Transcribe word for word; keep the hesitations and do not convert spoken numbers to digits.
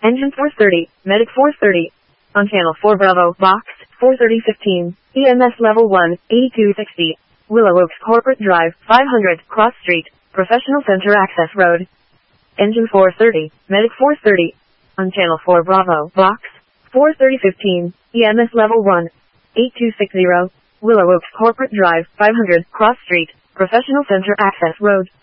Engine four thirty, Medic four thirty. On channel four Bravo, box, four thirty fifteen, E M S level one, eighty-two sixty. Willow Oaks Corporate Drive, five hundred, Cross Street, Professional Center Access Road. Engine four thirty, Medic four thirty. On channel four Bravo, box, four thirty fifteen, E M S level one, eighty-two sixty. Willow Oaks Corporate Drive, five hundred, Cross Street, Professional Center Access Road.